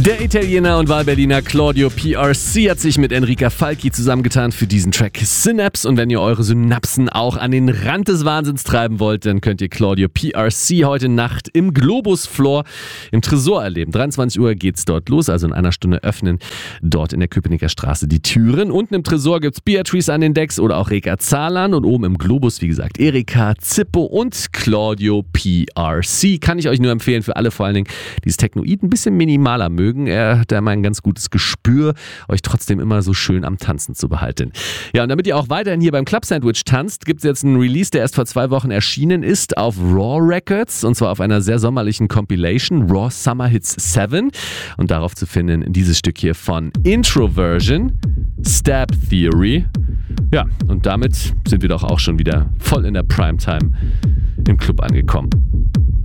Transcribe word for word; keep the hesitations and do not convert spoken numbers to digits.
Der Italiener und Wahlberliner Claudio P R C hat sich mit Enrica Falchi zusammengetan für diesen Track Synapse. Und wenn ihr eure Synapsen auch an den Rand des Wahnsinns treiben wollt, dann könnt ihr Claudio P R C heute Nacht im Globus Floor im Tresor erleben. dreiundzwanzig Uhr geht's dort los, also in einer Stunde öffnen dort in der Köpenicker Straße die Türen. Unten im Tresor gibt's Beatrice an den Decks oder auch Reka Zalan. Und oben im Globus, wie gesagt, Erika, Zippo und Claudio P R C. Kann ich euch nur empfehlen für alle, vor allen Dingen, die das Technoid ein bisschen minimaler mögen. Er hat da mal ein ganz gutes Gespür, euch trotzdem immer so schön am Tanzen zu behalten. Ja, und damit ihr auch weiterhin hier beim Club Sandwich tanzt, gibt es jetzt einen Release, der erst vor zwei Wochen erschienen ist auf Raw Records, und zwar auf einer sehr sommerlichen Compilation, Raw Summer Hits sieben. Und darauf zu finden dieses Stück hier von Introversion, Stab Theory. Ja, und damit sind wir doch auch schon wieder voll in der Primetime im Club angekommen.